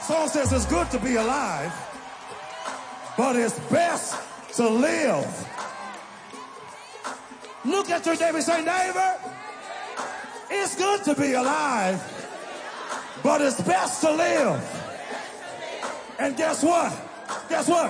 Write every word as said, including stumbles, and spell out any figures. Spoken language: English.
Song says it's good to be alive, but it's best to live. Look at your neighbor and say, neighbor, it's good to be alive, but it's best to live. And guess what? Guess what?